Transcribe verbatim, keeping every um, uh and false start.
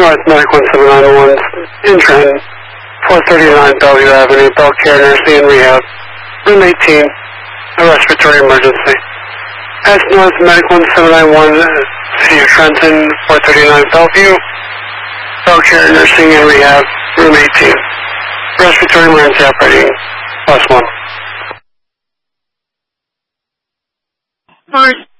North Medic one seven nine one, Intran, four thirty-nine Bellevue Avenue, Bellcare Nursing and Rehab, room eighteen, a respiratory emergency. S North Medic one seven nine one, City of Trenton, four thirty-nine Bellevue, Bellcare Nursing and Rehab, room eighteen, respiratory emergency operating, plus one. First